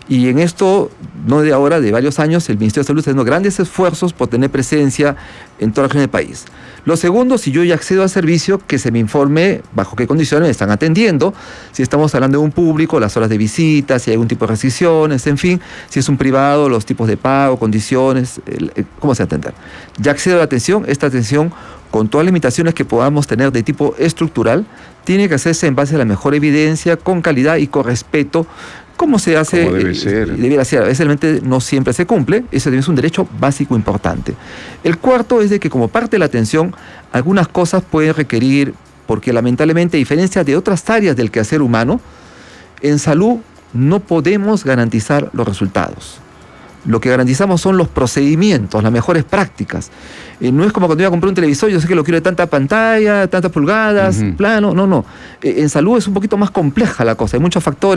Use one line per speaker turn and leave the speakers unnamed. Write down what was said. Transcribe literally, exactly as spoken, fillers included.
Y en esto, no de ahora, de varios años, el Ministerio de Salud está haciendo grandes esfuerzos por tener presencia en toda la región del país. Lo segundo, si yo ya accedo al servicio, que se me informe bajo qué condiciones me están atendiendo, si estamos hablando de un público, las horas de visita, si hay algún tipo de restricciones, en fin, si es un privado, los tipos de pago, condiciones, el, el, cómo se va a atender. Ya accedo a la atención, esta atención, con todas las limitaciones que podamos tener de tipo estructural, tiene que hacerse en base a la mejor evidencia, con calidad y con respeto, como se hace,
como debe ser.
Eh, debiera ser. A veces realmente no siempre se cumple, eso es un derecho básico importante. El cuarto es de que como parte de la atención, algunas cosas pueden requerir, porque lamentablemente, a diferencia de otras áreas del quehacer humano, en salud no podemos garantizar los resultados. Lo que garantizamos son los procedimientos, las mejores prácticas. Eh, no es como cuando iba a comprar un televisor, yo sé que lo quiero de tanta pantalla, tantas pulgadas, uh-huh. plano, no, no. Eh, en salud es un poquito más compleja la cosa, hay muchos factores.